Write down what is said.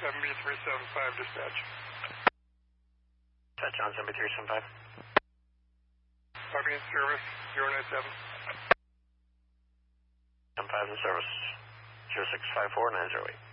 7375 dispatch. Dispatch on 7375. Copy in service 097. 75 in service 0654908.